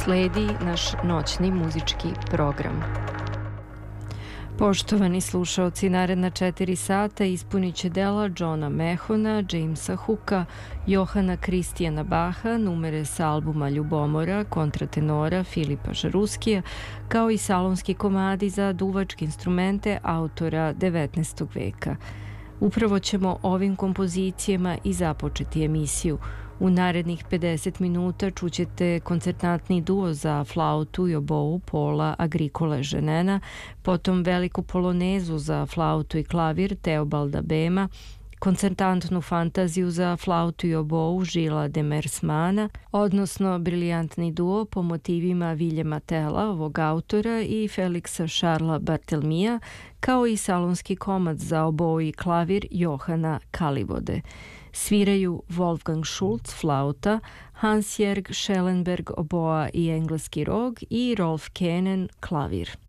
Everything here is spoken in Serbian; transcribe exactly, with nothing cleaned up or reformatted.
Sledi naš noćni muzički program. Poštovani slušaoci, naredna četiri sata ispunit će dela Johna Mahona, Jamesa Hooka, Johana Kristijana Baha, numere sa albuma Ljubomora, kontratenora Filipa Žaruskija, kao i salonski komadi za duvačke instrumente autora devetnaestog veka. Upravo ćemo ovim kompozicijama i započeti emisiju. U narednih pedeset minuta čućete koncertantni duo za flautu i obou Paula Agricola Ženena, potom veliku polonezu za flautu i klavir Teobalda Bema, koncertantnu fantaziju za flautu i obou Žila de Mersmana, odnosno briljantni duo po motivima Viljema Tela, ovog autora, i Feliksa Šarla Bartelmija, kao i salonski komad za obou i klavir Johana Kalivode. Sviraju Wolfgang Schulz, flauta, Hans-Jörg Schellenberg, oboa i engleski rog i Rolf Kenen, klavir.